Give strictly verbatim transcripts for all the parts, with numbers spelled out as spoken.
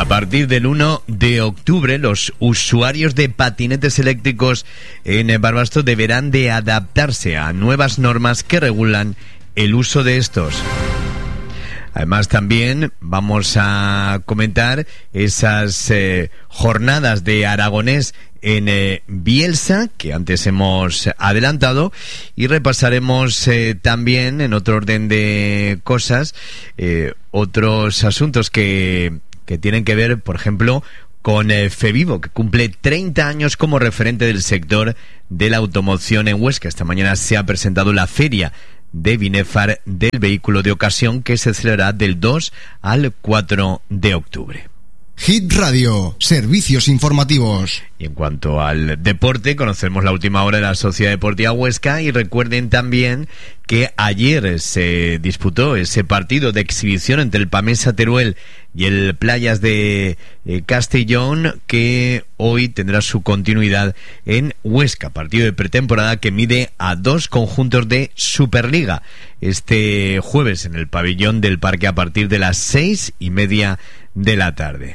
A partir del uno de octubre, los usuarios de patinetes eléctricos en Barbastro deberán de adaptarse a nuevas normas que regulan el uso de estos. Además, también vamos a comentar esas eh, jornadas de aragonés en eh, Bielsa, que antes hemos adelantado, y repasaremos eh, también, en otro orden de cosas, eh, otros asuntos que, que tienen que ver, por ejemplo, con eh, Fevivo, que cumple treinta años como referente del sector de la automoción en Huesca. Esta mañana se ha presentado la feria de Binefar del vehículo de ocasión, que se celebrará del dos al cuatro de octubre. Hit Radio, servicios informativos. Y en cuanto al deporte, conocemos la última hora de la Sociedad Deportiva Huesca, y recuerden también que ayer se disputó ese partido de exhibición entre el Pamesa Teruel y el Playas de eh, Castellón, que hoy tendrá su continuidad en Huesca, partido de pretemporada que mide a dos conjuntos de Superliga este jueves en el pabellón del Parque a partir de las seis y media de la tarde.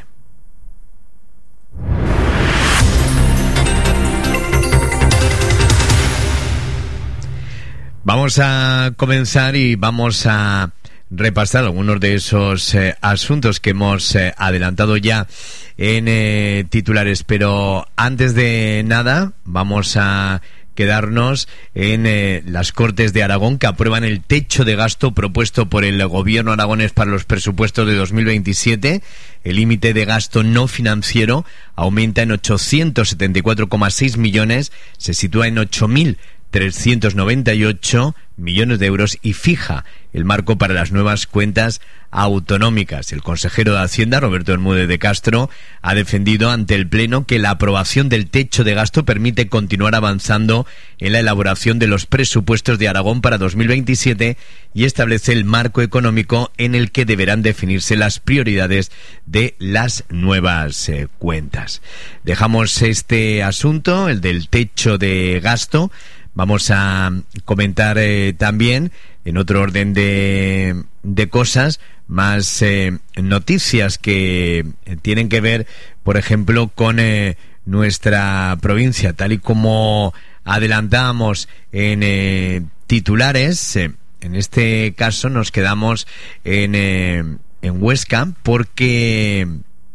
Vamos a comenzar y vamos a repasar algunos de esos eh, asuntos que hemos eh, adelantado ya en eh, titulares, pero antes de nada vamos a quedarnos en eh, las Cortes de Aragón, que aprueban el techo de gasto propuesto por el gobierno aragonés para los presupuestos de dos mil veintisiete. El límite de gasto no financiero aumenta en ochocientos setenta y cuatro coma seis millones, se sitúa en ocho mil trescientos noventa y ocho millones de euros y fija el marco para las nuevas cuentas autonómicas. El consejero de Hacienda, Roberto Bermúdez de Castro, ha defendido ante el Pleno que la aprobación del techo de gasto permite continuar avanzando en la elaboración de los presupuestos de Aragón para dos mil veintisiete y establece el marco económico en el que deberán definirse las prioridades de las nuevas eh, cuentas. Dejamos este asunto, el del techo de gasto. Vamos a comentar eh, también, en otro orden de, de cosas, más eh, noticias que tienen que ver, por ejemplo, con eh, nuestra provincia. Tal y como adelantábamos en eh, titulares, eh, en este caso nos quedamos en, eh, en Huesca, porque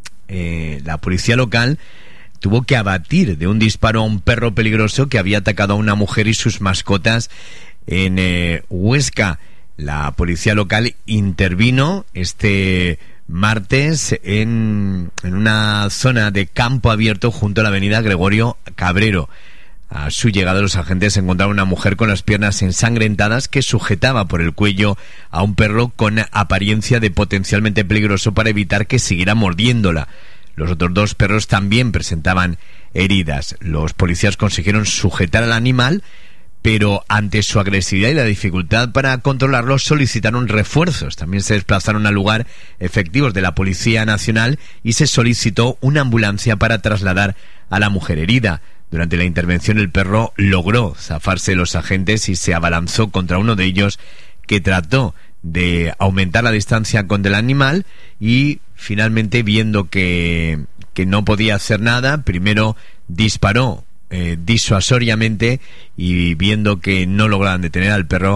eh, la policía local tuvo que abatir de un disparo a un perro peligroso que había atacado a una mujer y sus mascotas en eh, Huesca. La policía local intervino este martes en, en una zona de campo abierto junto a la avenida Gregorio Cabrero. A su llegada, los agentes encontraron una mujer con las piernas ensangrentadas que sujetaba por el cuello a un perro con apariencia de potencialmente peligroso para evitar que siguiera mordiéndola. Los otros dos perros también presentaban heridas. Los policías consiguieron sujetar al animal, pero ante su agresividad y la dificultad para controlarlo solicitaron refuerzos. También se desplazaron al lugar efectivos de la Policía Nacional y se solicitó una ambulancia para trasladar a la mujer herida. Durante la intervención el perro logró zafarse de los agentes y se abalanzó contra uno de ellos, que trató de aumentar la distancia con el animal y finalmente, viendo que, que no podía hacer nada, primero disparó eh, disuasoriamente y viendo que no lograban detener al perro,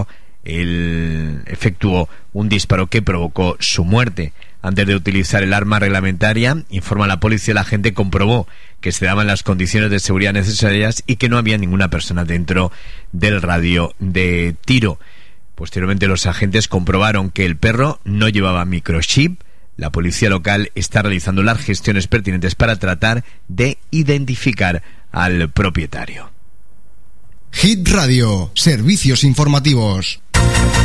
él efectuó un disparo que provocó su muerte. Antes de utilizar el arma reglamentaria, informa la policía, la agente comprobó que se daban las condiciones de seguridad necesarias y que no había ninguna persona dentro del radio de tiro. Posteriormente, los agentes comprobaron que el perro no llevaba microchip. La policía local está realizando las gestiones pertinentes para tratar de identificar al propietario. Hit Radio, servicios informativos.